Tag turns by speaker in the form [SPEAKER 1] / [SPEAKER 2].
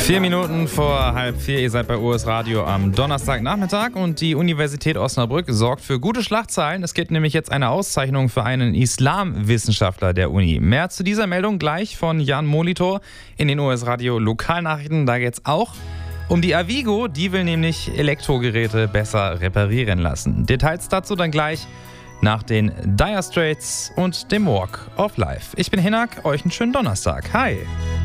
[SPEAKER 1] 4 Minuten vor 3:30, ihr seid bei US Radio am Donnerstagnachmittag und die Universität Osnabrück sorgt für gute Schlagzeilen. Es gibt nämlich jetzt eine Auszeichnung für einen Islamwissenschaftler der Uni. Mehr zu dieser Meldung gleich von Jan Molitor in den US Radio Lokalnachrichten. Da geht's auch um die Avigo, die will nämlich Elektrogeräte besser reparieren lassen. Details dazu dann gleich nach den Dire Straits und dem Walk of Life. Ich bin Hinak, euch einen schönen Donnerstag. Hi!